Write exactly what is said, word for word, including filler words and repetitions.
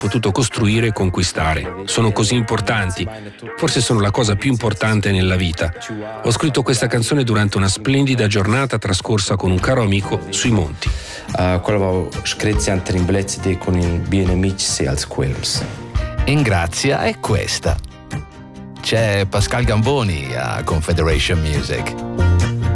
potuto costruire e conquistare. Sono così importanti, forse sono la cosa più importante nella vita. Ho scritto questa canzone durante una splendida giornata trascorsa con un caro amico sui monti. Uh, quello avevo scritto anche in blezzi con il bene amici als quells. In grazia è questa. C'è Pascal Gamboni a Confederation Music.